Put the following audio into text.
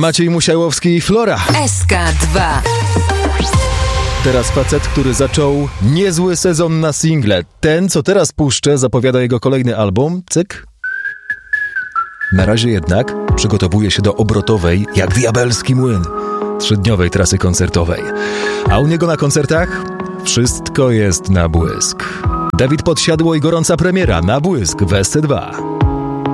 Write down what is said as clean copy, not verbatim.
Maciej Musiałowski i Flora. SK2. Teraz facet, który zaczął niezły sezon na single. Ten, co teraz puszczę, zapowiada jego kolejny album. Cyk. Na razie jednak przygotowuje się do obrotowej, jak diabelski młyn, 3-dniowej trasy koncertowej. A u niego na koncertach wszystko jest na błysk. Dawid Podsiadło i gorąca premiera na błysk w SC2.